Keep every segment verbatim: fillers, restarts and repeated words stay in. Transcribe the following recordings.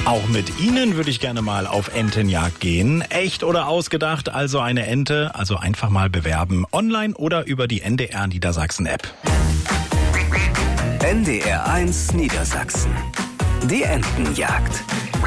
Auch mit Ihnen würde ich gerne mal auf Entenjagd gehen. Echt oder ausgedacht, also eine Ente. Also einfach mal bewerben. Online oder über die N D R Niedersachsen-App. N D R eins Niedersachsen. Die Entenjagd.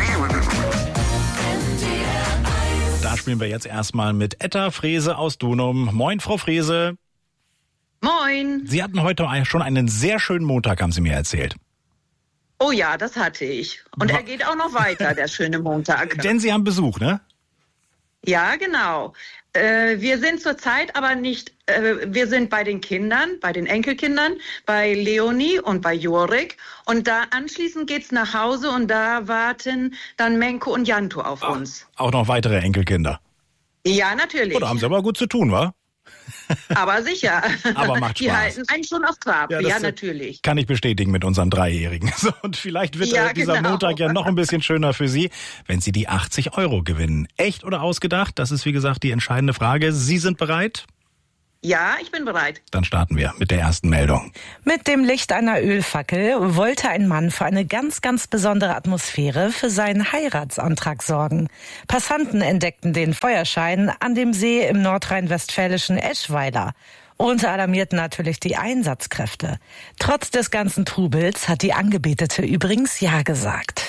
Da spielen wir jetzt erstmal mit Etta Frese aus Dunum. Moin, Frau Frese. Moin. Sie hatten heute schon einen sehr schönen Montag, haben Sie mir erzählt. Oh ja, das hatte ich. Und er geht auch noch weiter, der schöne Montag. Denn Sie haben Besuch, ne? Ja, genau. Äh, wir sind zurzeit aber nicht, äh, wir sind bei den Kindern, bei den Enkelkindern, bei Leonie und bei Jorik. Und da anschließend geht's nach Hause und da warten dann Menko und Janto auf Ach, uns. Auch noch weitere Enkelkinder. Ja, natürlich. Oh, da haben Sie aber gut zu tun, wa? Aber sicher. Aber macht Spaß. Die halten einen schon auf Trab. Ja, ja, natürlich. Kann ich bestätigen mit unserem Dreijährigen. So, und vielleicht wird ja, äh, dieser genau. Montag ja noch ein bisschen schöner für Sie, wenn Sie die achtzig Euro gewinnen. Echt oder ausgedacht? Das ist, wie gesagt, die entscheidende Frage. Sie sind bereit? Ja, ich bin bereit. Dann starten wir mit der ersten Meldung. Mit dem Licht einer Ölfackel wollte ein Mann für eine ganz, ganz besondere Atmosphäre für seinen Heiratsantrag sorgen. Passanten entdeckten den Feuerschein an dem See im nordrhein-westfälischen Eschweiler und alarmierten natürlich die Einsatzkräfte. Trotz des ganzen Trubels hat die Angebetete übrigens Ja gesagt.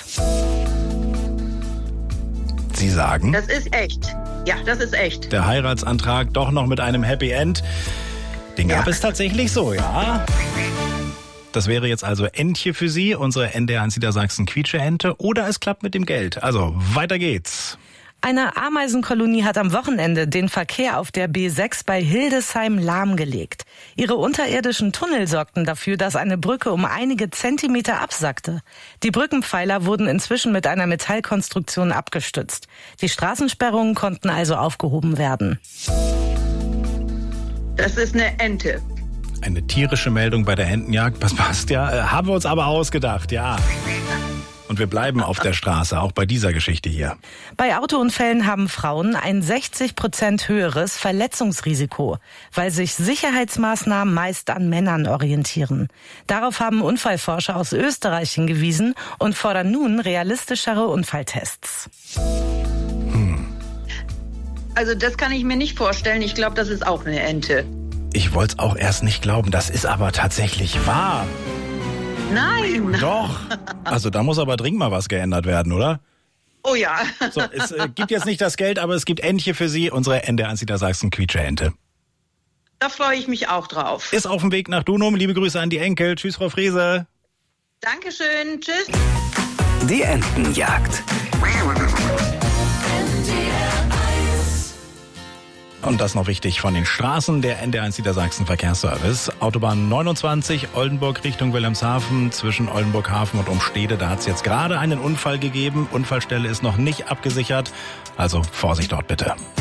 Sie sagen? Das ist echt. Ja, das ist echt. Der Heiratsantrag doch noch mit einem Happy End. Den gab Ja. es tatsächlich so, ja. Das wäre jetzt also Entche für Sie, unsere N D R eins Niedersachsen Quietsche-Ente. Oder es klappt mit dem Geld. Also, weiter geht's. Eine Ameisenkolonie hat am Wochenende den Verkehr auf der B sechs bei Hildesheim lahmgelegt. Ihre unterirdischen Tunnel sorgten dafür, dass eine Brücke um einige Zentimeter absackte. Die Brückenpfeiler wurden inzwischen mit einer Metallkonstruktion abgestützt. Die Straßensperrungen konnten also aufgehoben werden. Das ist eine Ente. Eine tierische Meldung bei der Entenjagd. Das passt ja. Äh, haben wir uns aber ausgedacht, ja. Und wir bleiben auf der Straße, auch bei dieser Geschichte hier. Bei Autounfällen haben Frauen ein sechzig Prozent höheres Verletzungsrisiko, weil sich Sicherheitsmaßnahmen meist an Männern orientieren. Darauf haben Unfallforscher aus Österreich hingewiesen und fordern nun realistischere Unfalltests. Hm. Also das kann ich mir nicht vorstellen. Ich glaube, das ist auch eine Ente. Ich wollte es auch erst nicht glauben. Das ist aber tatsächlich wahr. Nein. Doch. Also da muss aber dringend mal was geändert werden, oder? Oh ja. So, es äh, gibt jetzt nicht das Geld, aber es gibt Entche für Sie, unsere N D R eins Niedersachsen Quietsche-Ente. Da freue ich mich auch drauf. Ist auf dem Weg nach Dunum. Liebe Grüße an die Enkel. Tschüss, Frau Frese. Dankeschön. Tschüss. Die Entenjagd. Und das noch wichtig von den Straßen der N D R eins Niedersachsen Verkehrsservice. Autobahn neunundzwanzig, Oldenburg Richtung Wilhelmshaven, zwischen Oldenburg-Hafen und Umstede. Da hat es jetzt gerade einen Unfall gegeben. Unfallstelle ist noch nicht abgesichert. Also Vorsicht dort bitte.